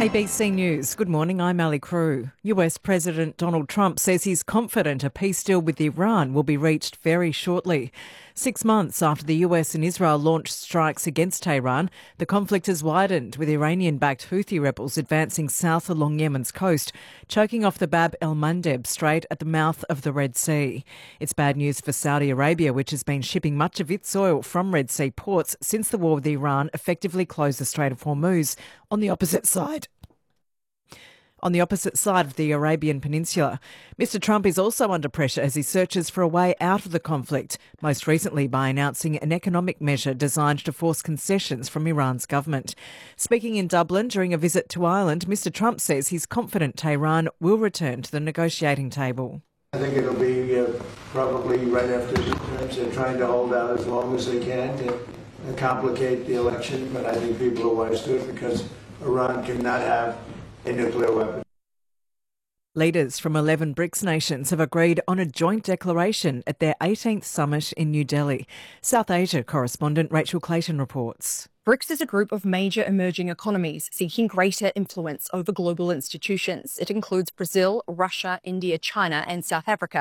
ABC News. Good morning, I'm Ali Crew. US President Donald Trump says he's confident a peace deal with Iran will be reached very shortly. 6 months after the US and Israel launched strikes against Tehran, the conflict has widened, with Iranian-backed Houthi rebels advancing south along Yemen's coast, choking off the Bab el-Mandeb Strait at the mouth of the Red Sea. It's bad news for Saudi Arabia, which has been shipping much of its oil from Red Sea ports since the war with Iran effectively closed the Strait of Hormuz on the opposite side. On the opposite side of the Arabian Peninsula. Mr Trump is also under pressure as he searches for a way out of the conflict, most recently by announcing an economic measure designed to force concessions from Iran's government. Speaking in Dublin during a visit to Ireland, Mr Trump says he's confident Tehran will return to the negotiating table. I think it'll be probably right after the midterms. They're trying to hold out as long as they can to complicate the election, but I think people are wise to it because Iran cannot have a nuclear weapon. Leaders from 11 BRICS nations have agreed on a joint declaration at their 18th summit in New Delhi. South Asia correspondent Rachel Clayton reports. BRICS is a group of major emerging economies seeking greater influence over global institutions. It includes Brazil, Russia, India, China and South Africa.